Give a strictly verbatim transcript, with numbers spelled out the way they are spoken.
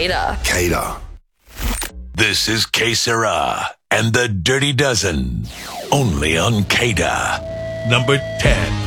Cater. Cater. This is Que Sera and the Dirty Dozen. Only on Cater. Number ten.